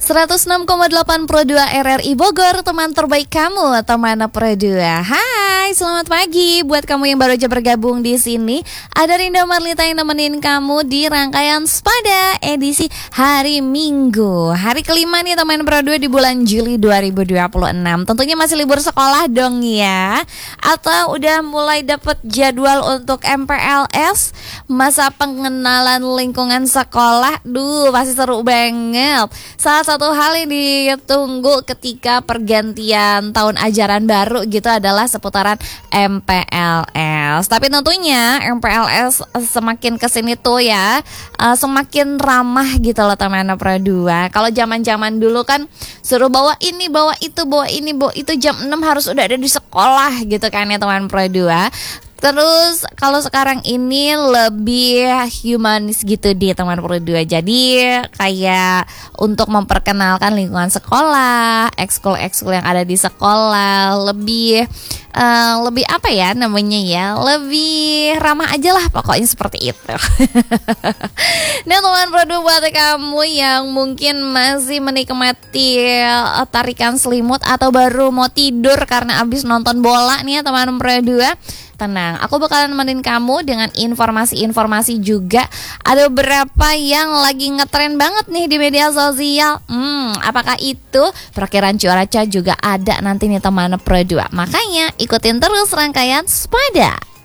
106,8 Pro 2 RRI Bogor, teman terbaik kamu, teman Pro 2. Hai, selamat pagi buat kamu yang baru aja bergabung di sini. Ada Rinda Marlita yang nemenin kamu di rangkaian Spada edisi hari Minggu. Hari kelima nih teman Pro 2 di bulan Juli 2026. Tentunya masih libur sekolah dong ya. Atau udah mulai dapet jadwal untuk MPLS, masa pengenalan lingkungan sekolah. Duh, pasti seru banget. Salah satu hal yang ditunggu ketika pergantian tahun ajaran baru gitu adalah seputaran MPLS. Tapi tentunya MPLS semakin kesini tuh ya semakin ramah gitu loh teman Pro 2. Kalau zaman-zaman dulu kan suruh bawa ini, bawa itu, bawa ini, bawa itu, jam 6 harus udah ada di sekolah gitu kan ya teman Pro 2. Terus kalau sekarang ini lebih humanis gitu di teman Pro 2. Jadi kayak untuk memperkenalkan lingkungan sekolah, ekskul-ekskul yang ada di sekolah, lebih apa ya namanya ya, lebih ramah aja lah pokoknya seperti itu. Nah teman Pro 2, buat kamu yang mungkin masih menikmati tarikan selimut atau baru mau tidur karena abis nonton bola nih ya teman Pro 2, tenang, aku bakalan nemenin kamu dengan informasi-informasi juga. Ada beberapa yang lagi ngetren banget nih di media sosial. Apakah itu perkiraan cuaca juga ada nanti nih teman Pro 2. Makanya ikutin terus rangkaian Spada.